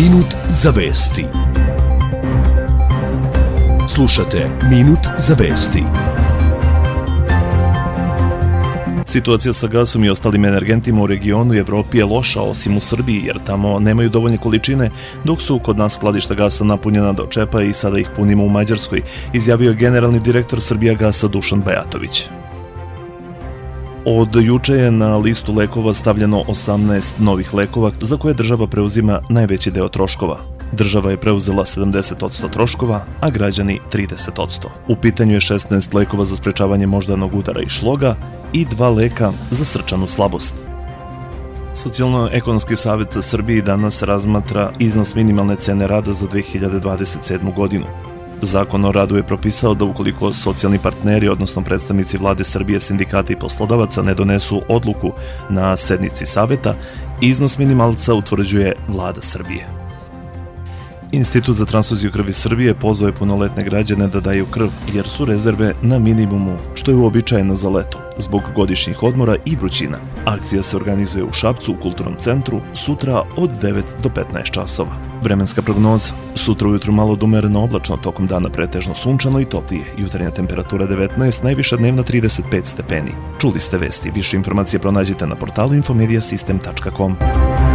Minut za vesti. Slušate Minut za vesti. Situacija sa gasom i ostalim energentima u regionu i Evropi je loša, osim u Srbiji, jer tamo nemaju dovoljne količine, dok su kod nas skladišta gasa napunjena do čepa i sada ih punimo u Mađarskoj, izjavio je generalni direktor Srbijagasa Dušan Bajatović. Od juče je na listu lekova stavljeno 18 novih lekova za koje država preuzima najveći deo troškova. Država je preuzela 70% troškova, a građani 30%. U pitanju je 16 lekova za sprečavanje moždanog udara i šloga i 2 leka za srčanu slabost. Socijalno-ekonomski savet Srbije danas razmatra iznos minimalne cene rada za 2027. godinu. Zakon o radu je propisao da ukoliko socijalni partneri, odnosno predstavnici vlade Srbije, sindikata i poslodavaca ne donesu odluku na sednici saveta, iznos minimalca utvrđuje vlada Srbije. Institut za transfuziju krvi Srbije pozvao je punoletne građane da daju krv, jer su rezerve na minimumu, što je uobičajeno za leto, zbog godišnjih odmora i vrućina. Akcija se organizuje u Šapcu, u Kulturnom centru, sutra od 9 do 15 časova. Vremenska prognoza. Sutra ujutru malo umereno oblačno, tokom dana pretežno sunčano i toplije. Jutarnja temperatura 19, najviša dnevna 35 stepeni. Čuli ste vesti. Više informacije pronađite na portalu infomediasystem.com.